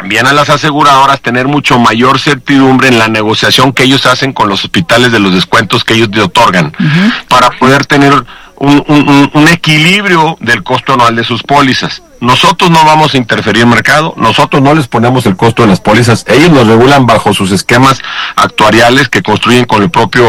también a las aseguradoras tener mucho mayor certidumbre en la negociación que ellos hacen con los hospitales de los descuentos que ellos te otorgan, para poder tener un equilibrio del costo anual de sus pólizas. Nosotros no vamos a interferir en el mercado, nosotros no les ponemos el costo de las pólizas, ellos nos regulan bajo sus esquemas actuariales que construyen con la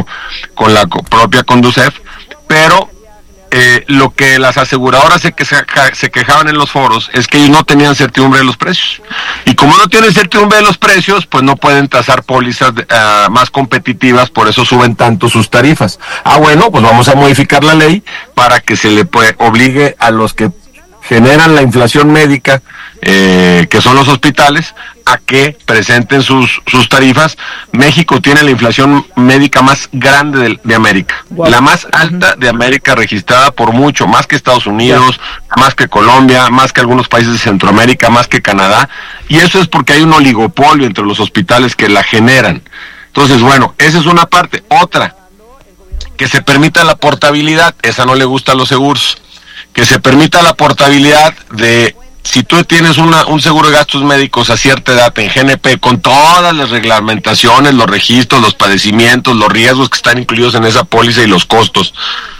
propia Conducef, pero lo que las aseguradoras se quejaban en los foros es que ellos no tenían certidumbre de los precios, y como no tienen certidumbre de los precios, pues no pueden tasar pólizas más competitivas, por eso suben tanto sus tarifas. Bueno, pues vamos a modificar la ley para que se le obligue a los que generan la inflación médica, que son los hospitales, a que presenten sus tarifas. México tiene la inflación médica más grande de América, la más alta de América, registrada por mucho, más que Estados Unidos, más que Colombia, más que algunos países de Centroamérica, más que Canadá, y eso es porque hay un oligopolio entre los hospitales que la generan. Entonces, bueno, esa es una parte. Otra, que se permita la portabilidad, esa no le gusta a los seguros, que se permita la portabilidad de, si tú tienes un seguro de gastos médicos a cierta edad en GNP, con todas las reglamentaciones, los registros, los padecimientos, los riesgos que están incluidos en esa póliza y los costos,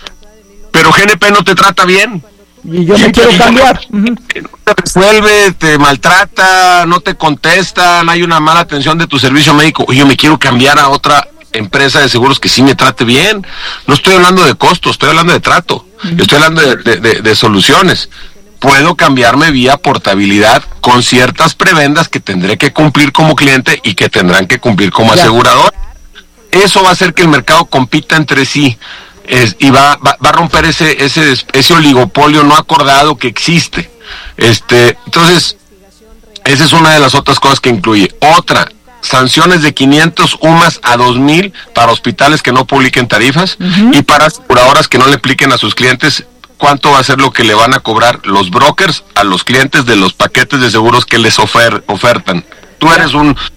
pero GNP no te trata bien, y yo me quiero cambiar, no te resuelve, te maltrata, no te contestan, hay una mala atención de tu servicio médico, yo me quiero cambiar a otra empresa de seguros que sí me trate bien. No estoy hablando de costos, estoy hablando de trato, yo estoy hablando de soluciones. Puedo cambiarme vía portabilidad con ciertas prebendas que tendré que cumplir como cliente y que tendrán que cumplir como asegurador. Eso va a hacer que el mercado compita entre sí, y va a romper ese oligopolio no acordado que existe. Entonces, esa es una de las otras cosas que incluye. Otra, sanciones de 500 UMAS a 2,000 para hospitales que no publiquen tarifas, y para aseguradoras que no le apliquen a sus clientes cuánto va a ser lo que le van a cobrar los brokers a los clientes de los paquetes de seguros que les ofertan. Tú eres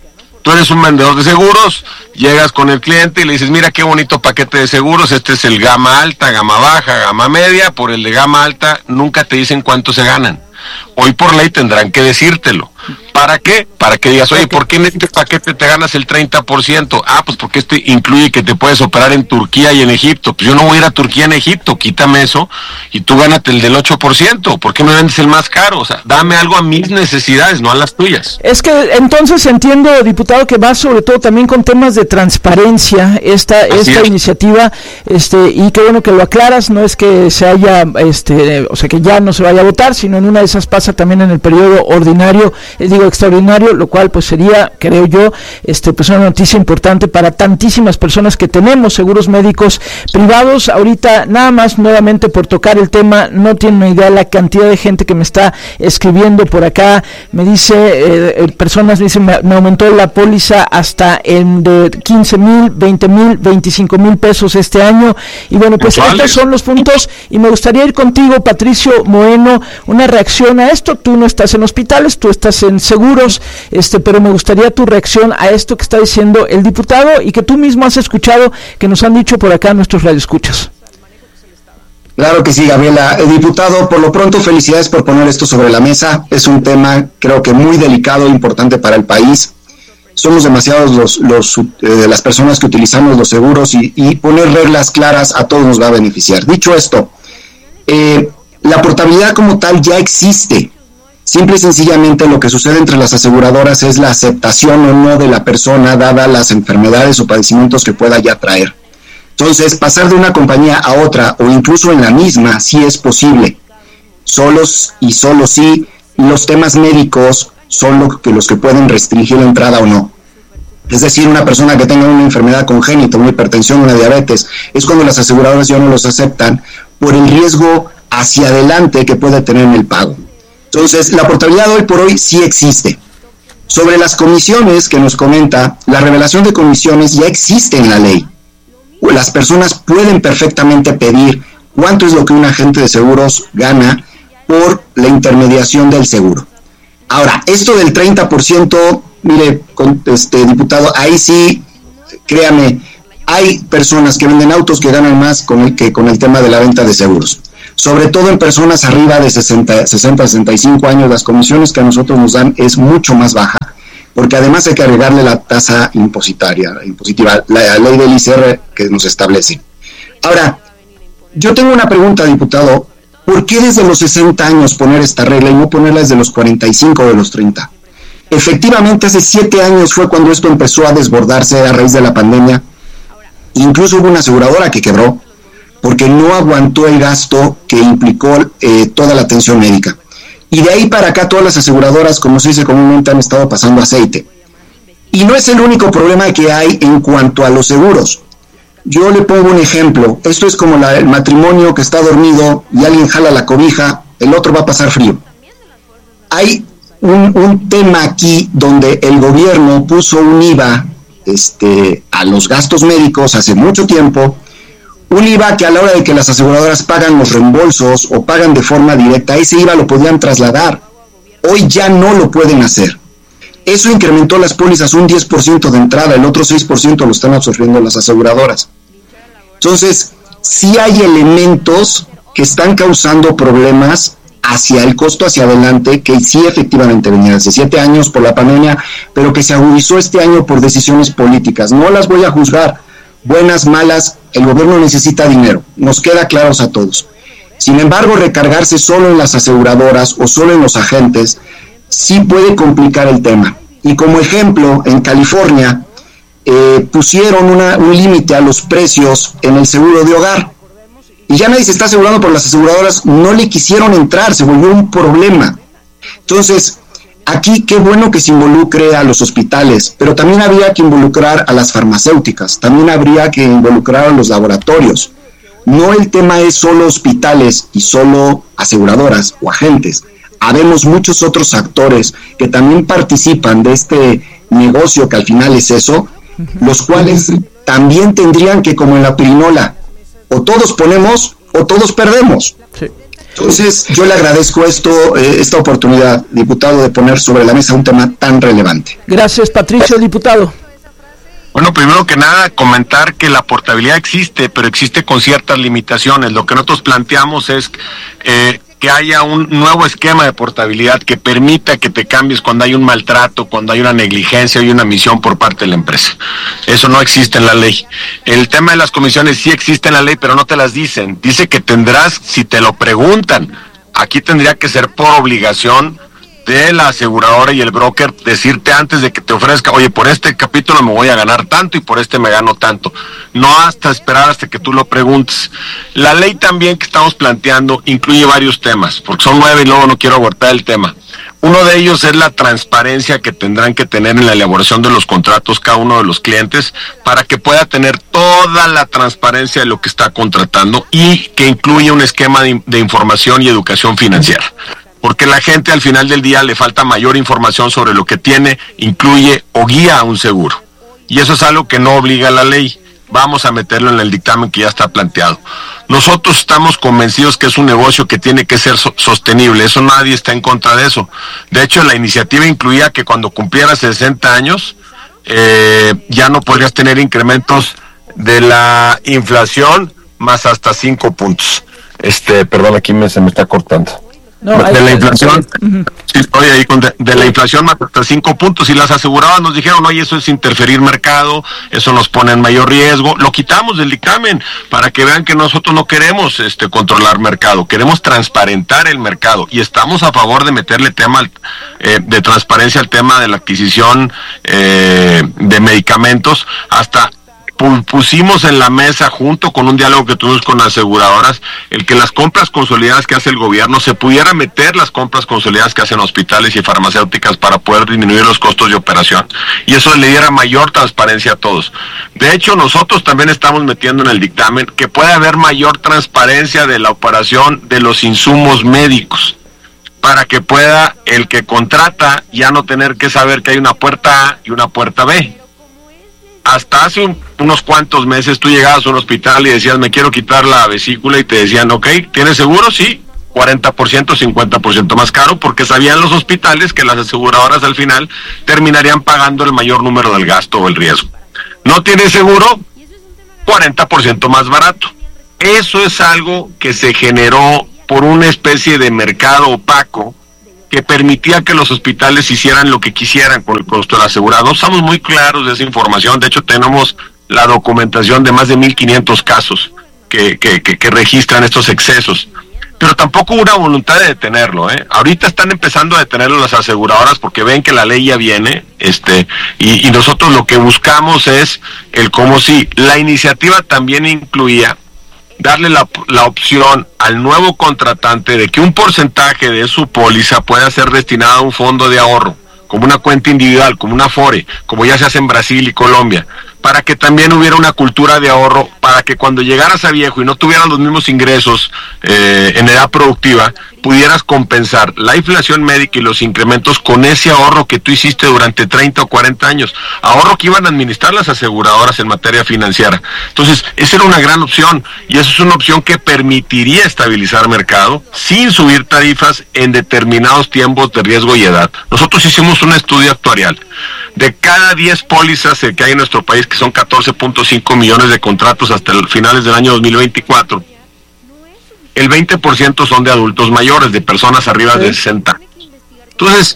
un vendedor de seguros, llegas con el cliente y le dices, mira qué bonito paquete de seguros, este es el gama alta, gama baja, gama media. Por el de gama alta nunca te dicen cuánto se ganan. Hoy por ley tendrán que decírtelo. ¿Para qué? Para que digas, oye, ¿por qué en este paquete te ganas el 30%? Pues porque este incluye que te puedes operar en Turquía y en Egipto. Pues yo no voy a ir a Turquía en Egipto, quítame eso y tú gánate el del 8%. ¿Por qué me vendes el más caro? O sea, dame algo a mis necesidades, no a las tuyas. Es que entonces entiendo, diputado, que va sobre todo también con temas de transparencia esta iniciativa, y qué bueno que lo aclaras, no es que se haya, o sea, que ya no se vaya a votar, sino en una de esas pasa también en el periodo ordinario, extraordinario, lo cual pues sería, creo yo, pues una noticia importante para tantísimas personas que tenemos seguros médicos privados. Ahorita, nada más nuevamente por tocar el tema, no tienen una idea la cantidad de gente que me está escribiendo por acá, me dice, personas dicen, me aumentó la póliza hasta de 15,000, 20,000, 25,000 pesos este año, y bueno, pues estos son los puntos, y me gustaría ir contigo, Patricio Moeno, una reacción a esto. Tú no estás en hospitales, tú estás en seguros, pero me gustaría tu reacción a esto que está diciendo el diputado y que tú mismo has escuchado, que nos han dicho por acá nuestros radioescuchas. Claro que sí, Gabriela. Diputado, por lo pronto, felicidades por poner esto sobre la mesa. Es un tema, creo que muy delicado e importante para el país. Somos demasiados las personas que utilizamos los seguros, y poner reglas claras a todos nos va a beneficiar. Dicho esto, la portabilidad como tal ya existe. Simple y sencillamente lo que sucede entre las aseguradoras es la aceptación o no de la persona, dada las enfermedades o padecimientos que pueda ya traer. Entonces, pasar de una compañía a otra, o incluso en la misma, sí es posible. Solos y solo sí, los temas médicos son los que pueden restringir la entrada o no. Es decir, una persona que tenga una enfermedad congénita, una hipertensión, una diabetes, es cuando las aseguradoras ya no los aceptan por el riesgo hacia adelante que puede tener en el pago. Entonces, la portabilidad hoy por hoy sí existe. Sobre las comisiones que nos comenta, la revelación de comisiones ya existe en la ley. Las personas pueden perfectamente pedir cuánto es lo que un agente de seguros gana por la intermediación del seguro. Ahora, esto del 30%, mire, diputado, ahí sí, créame, hay personas que venden autos que ganan más con el tema de la venta de seguros. Sobre todo en personas arriba de 60, 65 años, las comisiones que a nosotros nos dan es mucho más baja. porque además hay que agregarle la tasa impositiva, la ley del ICR que nos establece. Ahora, yo tengo una pregunta, diputado. ¿Por qué desde los 60 años poner esta regla y no ponerla desde los 45 o de los 30? Efectivamente, hace 7 años fue cuando esto empezó a desbordarse a raíz de la pandemia. Incluso hubo una aseguradora que quebró porque no aguantó el gasto que implicó toda la atención médica. Y de ahí para acá todas las aseguradoras, como se dice comúnmente, han estado pasando aceite. Y no es el único problema que hay en cuanto a los seguros. Yo le pongo un ejemplo. Esto es como el matrimonio que está dormido y alguien jala la cobija, el otro va a pasar frío. Hay un tema aquí donde el gobierno puso un IVA a los gastos médicos hace mucho tiempo, un IVA que a la hora de que las aseguradoras pagan los reembolsos o pagan de forma directa, ese IVA lo podían trasladar. Hoy ya no lo pueden hacer. Eso incrementó las pólizas un 10% de entrada, el otro 6% lo están absorbiendo las aseguradoras. Entonces, sí hay elementos que están causando problemas hacia el costo hacia adelante, que sí efectivamente venía hace 7 años por la pandemia, pero que se agudizó este año por decisiones políticas. No las voy a juzgar, buenas, malas, el gobierno necesita dinero, nos queda claro a todos. Sin embargo, recargarse solo en las aseguradoras o solo en los agentes sí puede complicar el tema. Y como ejemplo, en California pusieron un límite a los precios en el seguro de hogar. Y ya nadie se está asegurando por las aseguradoras, no le quisieron entrar, se volvió un problema. Entonces, aquí qué bueno que se involucre a los hospitales, pero también habría que involucrar a las farmacéuticas, también habría que involucrar a los laboratorios. No el tema es solo hospitales y solo aseguradoras o agentes. Habemos muchos otros actores que también participan de este negocio que al final es eso, los cuales también tendrían que, como en la pirinola, o todos ponemos o todos perdemos. Sí. Entonces, yo le agradezco esta oportunidad, diputado, de poner sobre la mesa un tema tan relevante. Gracias, Patricio, diputado. Bueno, primero que nada, comentar que la portabilidad existe, pero existe con ciertas limitaciones. Lo que nosotros planteamos es que haya un nuevo esquema de portabilidad que permita que te cambies cuando hay un maltrato, cuando hay una negligencia y una omisión por parte de la empresa. Eso no existe en la ley. El tema de las comisiones sí existe en la ley, pero no te las dicen. Dice que tendrás, si te lo preguntan, aquí tendría que ser por obligación de la aseguradora y el broker decirte antes de que te ofrezca, oye, por este capítulo me voy a ganar tanto y por este me gano tanto. No hasta esperar hasta que tú lo preguntes. La ley también que estamos planteando incluye varios temas, porque son 9 y luego no quiero abortar el tema. Uno de ellos es la transparencia que tendrán que tener en la elaboración de los contratos cada uno de los clientes para que pueda tener toda la transparencia de lo que está contratando y que incluya un esquema de información y educación financiera. Porque la gente al final del día le falta mayor información sobre lo que tiene, incluye o guía a un seguro. Y eso es algo que no obliga a la ley. Vamos a meterlo en el dictamen que ya está planteado. Nosotros estamos convencidos que es un negocio que tiene que ser sostenible. Eso nadie está en contra de eso. De hecho, la iniciativa incluía que cuando cumplieras 60 años, ya no podrías tener incrementos de la inflación más hasta 5 puntos. Perdón, aquí se me está cortando. No, de la inflación, sí, oye, ahí de la inflación más hasta 5 puntos, y las aseguradoras nos dijeron, oye, eso es interferir mercado, eso nos pone en mayor riesgo. Lo quitamos del dictamen para que vean que nosotros no queremos controlar mercado, queremos transparentar el mercado, y estamos a favor de meterle tema de transparencia al tema de la adquisición de medicamentos. Hasta pusimos en la mesa, junto con un diálogo que tuvimos con las aseguradoras, el que las compras consolidadas que hace el gobierno, se pudiera meter las compras consolidadas que hacen hospitales y farmacéuticas para poder disminuir los costos de operación. Y eso le diera mayor transparencia a todos. De hecho, nosotros también estamos metiendo en el dictamen que puede haber mayor transparencia de la operación de los insumos médicos, para que pueda el que contrata ya no tener que saber que hay una puerta A y una puerta B. Hasta hace unos cuantos meses tú llegabas a un hospital y decías, me quiero quitar la vesícula, y te decían, ok, ¿tienes seguro? Sí, 40%, 50% más caro, porque sabían los hospitales que las aseguradoras al final terminarían pagando el mayor número del gasto o el riesgo. ¿No tienes seguro? 40% más barato. Eso es algo que se generó por una especie de mercado opaco que permitía que los hospitales hicieran lo que quisieran con el costo del asegurado. No estamos muy claros de esa información, de hecho tenemos la documentación de más de 1,500 casos que registran estos excesos, pero tampoco hubo una voluntad de detenerlo, Ahorita están empezando a detenerlo las aseguradoras porque ven que la ley ya viene, y nosotros lo que buscamos es el cómo si la iniciativa también incluía darle la opción al nuevo contratante de que un porcentaje de su póliza pueda ser destinado a un fondo de ahorro, como una cuenta individual, como una Afore, como ya se hace en Brasil y Colombia, para que también hubiera una cultura de ahorro, para que cuando llegaras a viejo y no tuvieras los mismos ingresos en edad productiva, pudieras compensar la inflación médica y los incrementos con ese ahorro que tú hiciste durante 30 o 40 años, ahorro que iban a administrar las aseguradoras en materia financiera. Entonces, esa era una gran opción, y eso es una opción que permitiría estabilizar mercado sin subir tarifas en determinados tiempos de riesgo y edad. Nosotros hicimos un estudio actuarial. De cada 10 pólizas que hay en nuestro país, que son 14.5 millones de contratos hasta finales del año 2024, el 20% son de adultos mayores, de personas arriba de 60. Entonces,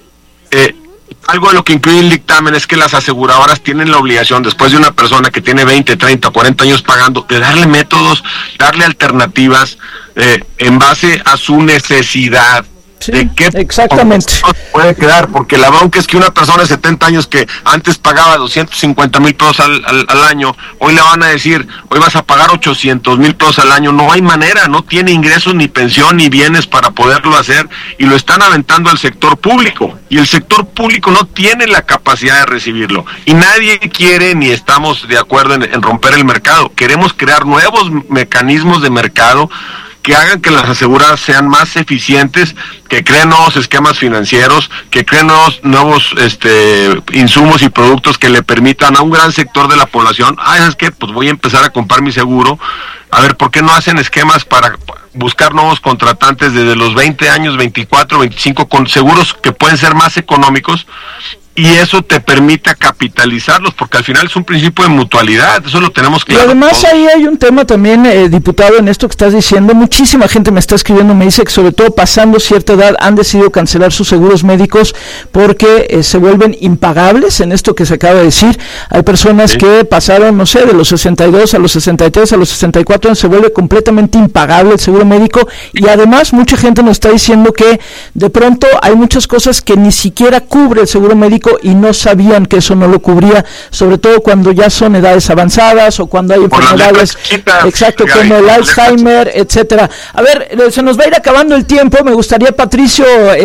algo de lo que incluye el dictamen es que las aseguradoras tienen la obligación, después de una persona que tiene 20, 30, 40 años pagando, de darle métodos, darle alternativas en base a su necesidad. Sí, de qué exactamente puede quedar, porque la bronca es que una persona de 70 años que antes pagaba 250 mil pesos al año, hoy le van a decir, hoy vas a pagar 800 mil pesos al año. No hay manera, no tiene ingresos, ni pensión, ni bienes para poderlo hacer, y lo están aventando al sector público, y el sector público no tiene la capacidad de recibirlo, y nadie quiere ni estamos de acuerdo en romper el mercado. Queremos crear nuevos mecanismos de mercado que hagan que las aseguradoras sean más eficientes, que creen nuevos esquemas financieros, que creen nuevos insumos y productos que le permitan a un gran sector de la población, ¿sabes qué? Pues voy a empezar a comprar mi seguro. A ver, ¿por qué no hacen esquemas para buscar nuevos contratantes desde los 20 años, 24, 25, con seguros que pueden ser más económicos? Y eso te permite capitalizarlos, porque al final es un principio de mutualidad, eso lo tenemos claro. Y además todos. Ahí hay un tema también, diputado, en esto que estás diciendo. Muchísima gente me está escribiendo, me dice que sobre todo pasando cierta edad han decidido cancelar sus seguros médicos porque se vuelven impagables, en esto que se acaba de decir. Hay personas que pasaron, no sé, de los 62 a los 63, a los 64 años, se vuelve completamente impagable el seguro médico, y además mucha gente nos está diciendo que de pronto hay muchas cosas que ni siquiera cubre el seguro médico y no sabían que eso no lo cubría, sobre todo cuando ya son edades avanzadas o cuando hay enfermedades, exacto, como el Alzheimer, etcétera. A ver, se nos va a ir acabando el tiempo. Me gustaría, Patricio,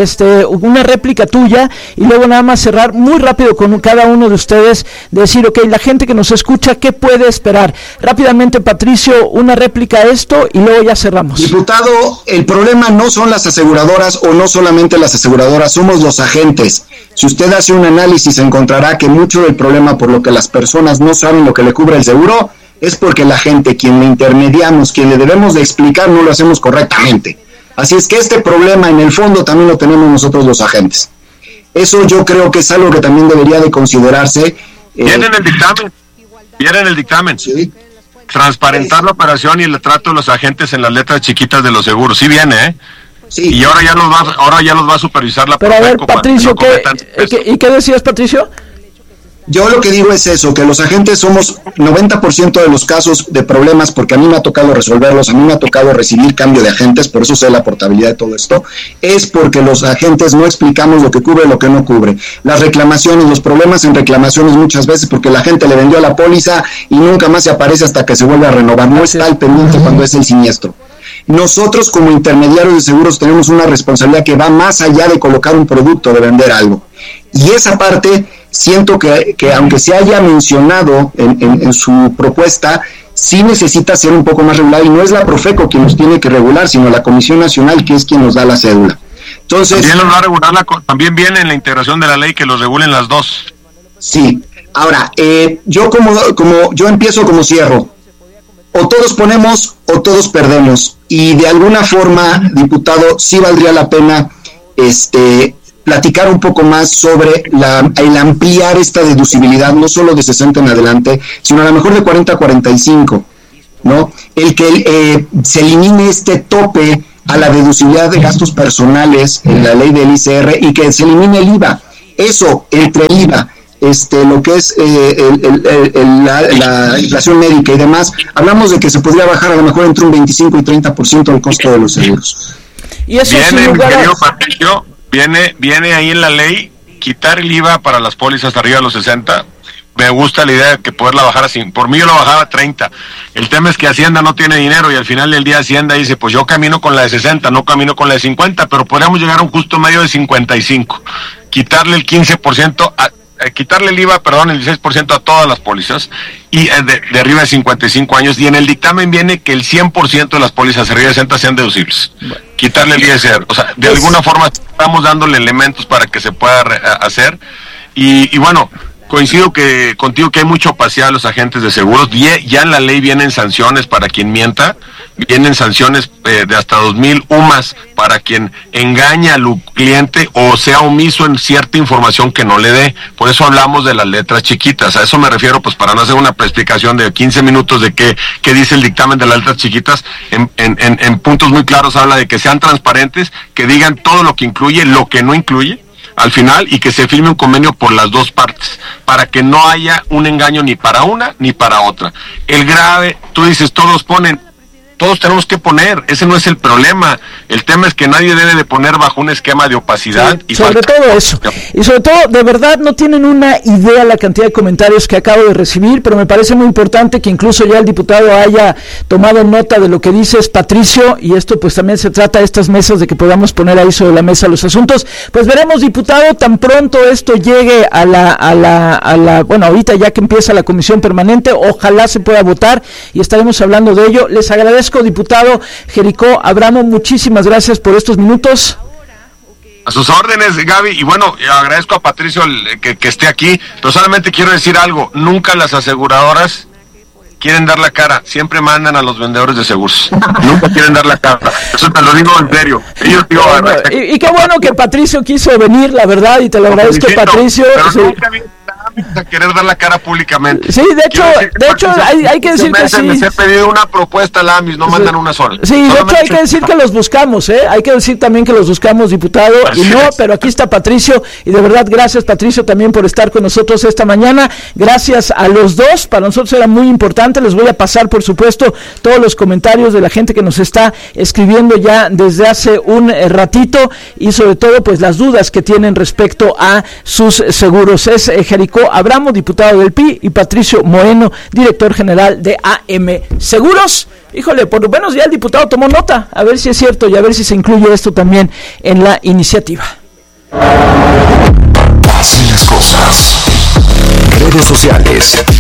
una réplica tuya, y luego nada más cerrar muy rápido con cada uno de ustedes, decir, ok, la gente que nos escucha, ¿qué puede esperar? Rápidamente, Patricio, una réplica a esto y luego ya cerramos. Diputado, el problema no son las aseguradoras, o no solamente las aseguradoras, somos los agentes. Si usted hace un análisis, encontrará que mucho del problema por lo que las personas no saben lo que le cubre el seguro es porque la gente, quien le intermediamos, quien le debemos de explicar, no lo hacemos correctamente. Así es que este problema en el fondo también lo tenemos nosotros los agentes. Eso yo creo que es algo que también debería de considerarse. Viene en el dictamen. Sí. Transparentar la operación y el trato de los agentes en las letras chiquitas de los seguros. Sí viene, Sí. Y ahora ya los va a supervisar la Pero a ver, Patricio, ¿y qué decías, Patricio? Yo lo que digo es eso, que los agentes somos 90% de los casos de problemas, porque a mí me ha tocado resolverlos, a mí me ha tocado recibir cambio de agentes, por eso sé la portabilidad de todo esto, es porque los agentes no explicamos lo que cubre y lo que no cubre. Las reclamaciones, los problemas en reclamaciones muchas veces porque la gente le vendió la póliza y nunca más se aparece hasta que se vuelve a renovar, no está al pendiente cuando es el siniestro. Nosotros como intermediarios de seguros tenemos una responsabilidad que va más allá de colocar un producto, de vender algo. Y esa parte siento que aunque se haya mencionado en su propuesta, sí necesita ser un poco más regular, y no es la Profeco quien nos tiene que regular, sino la Comisión Nacional, que es quien nos da la cédula. Entonces, también los va a regular también viene en la integración de la ley que los regulen las dos. Sí. Ahora, yo yo empiezo como cierro. O todos ponemos o todos perdemos, y de alguna forma, diputado, sí valdría la pena platicar un poco más sobre el ampliar esta deducibilidad, no solo de 60 en adelante, sino a lo mejor de 40 a 45, ¿no? El que se elimine este tope a la deducibilidad de gastos personales en la ley del ICR y que se elimine el IVA. Eso, entre el IVA, lo que es la inflación médica y demás, hablamos de que se podría bajar a lo mejor entre un 25 y 30% el costo de los seguros. Y eso viene ahí en la ley quitar el IVA para las pólizas arriba de los 60. Me gusta la idea de que poderla bajar así. Por mí yo lo bajaba a 30. El tema es que Hacienda no tiene dinero y al final del día Hacienda dice, pues yo camino con la de 60, no camino con la de 50, pero podríamos llegar a un justo medio de 55. Quitarle el 15%, quitarle el IVA, el 16% a todas las pólizas y de arriba de 55 años. Y en el dictamen viene que el 100% de las pólizas arriba de 60 sean deducibles. Quitarle el ISR. O sea, de alguna forma estamos dándole elementos para que se pueda hacer. Y bueno, coincido contigo que hay mucha opacidad a los agentes de seguros. Ya en la ley vienen sanciones para quien mienta, vienen sanciones de hasta 2,000 UMAS para quien engaña al cliente o sea omiso en cierta información que no le dé. Por eso hablamos de las letras chiquitas. A eso me refiero, pues para no hacer una explicación de 15 minutos de qué dice el dictamen de las letras chiquitas. En puntos muy claros habla de que sean transparentes, que digan todo lo que incluye, lo que no incluye al final, y que se firme un convenio por las dos partes, para que no haya un engaño ni para una ni para otra. El grave, tú dices, todos tenemos que poner, ese no es el problema. El tema es que nadie debe de poner bajo un esquema de opacidad. Sí, y sobre todo eso. Y sobre todo, de verdad, no tienen una idea la cantidad de comentarios que acabo de recibir, pero me parece muy importante que incluso ya el diputado haya tomado nota de lo que dices, Patricio, y esto pues también se trata de estas mesas de que podamos poner ahí sobre la mesa los asuntos. Pues veremos, diputado, tan pronto esto llegue a la bueno, ahorita ya que empieza la comisión permanente, ojalá se pueda votar y estaremos hablando de ello. Les agradezco, diputado Jericó Abramo, muchísimas gracias por estos minutos. A sus órdenes, Gaby, y bueno, agradezco a Patricio que esté aquí, pero solamente quiero decir algo: nunca las aseguradoras quieren dar la cara, siempre mandan a los vendedores de seguros, nunca quieren dar la cara, eso te lo digo en serio. Y qué bueno que Patricio quiso venir, la verdad, y te lo agradezco, Patricio. Pero sí. Nunca a querer dar la cara públicamente. Sí, de hecho hay que decir que sí. Les he pedido una propuesta a la AMIS, no mandan una sola. Sí, de hecho hay que decir que los buscamos, hay que decir también que los buscamos, diputado, y no, pero aquí está Patricio, y de verdad gracias, Patricio, también por estar con nosotros esta mañana. Gracias a los dos, para nosotros era muy importante. Les voy a pasar, por supuesto, todos los comentarios de la gente que nos está escribiendo ya desde hace un ratito, y sobre todo pues las dudas que tienen respecto a sus seguros. Es Jericó Abramo, diputado del PI, y Patricio Moreno, director general de AM Seguros. Híjole, por lo menos ya el diputado tomó nota, a ver si es cierto y a ver si se incluye esto también en la iniciativa. Así las cosas. Redes sociales.